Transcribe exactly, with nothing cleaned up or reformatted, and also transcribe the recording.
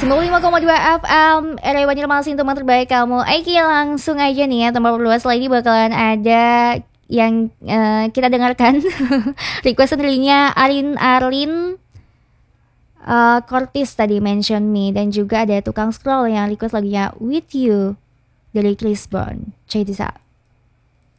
sembilan puluh lima koma dua F M Rewa Masih teman terbaik kamu. Oke, langsung aja nih ya, tempat berdua setelah ini bakalan ada yang uh, kita dengarkan request dirinya Arin Arlin uh, Cortis tadi mention me, dan juga ada tukang scroll yang request lagunya With You dari Chris Brown. Check this out.